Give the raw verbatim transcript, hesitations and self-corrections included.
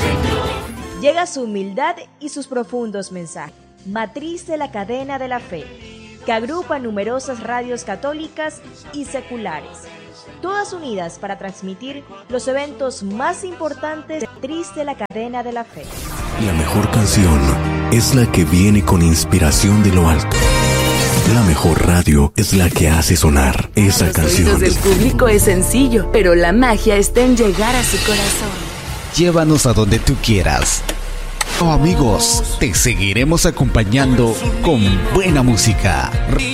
Llega su humildad y sus profundos mensajes. Matriz de la cadena de la fe, que agrupa numerosas radios católicas y seculares, todas unidas para transmitir los eventos más importantes de Matriz de la cadena de la fe. La mejor canción es la que viene con inspiración de lo alto. La mejor radio es la que hace sonar esa canción. Los oídos del público es sencillo, pero la magia está en llegar a su corazón. Llévanos a donde tú quieras. Oh, amigos, te seguiremos acompañando con buena música.